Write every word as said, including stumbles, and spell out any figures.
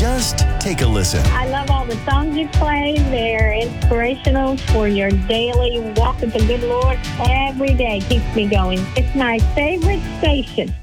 Just take a listen. I love all the songs you play. They're inspirational for your daily walk with the good Lord. Every day keeps me going. It's my favorite station.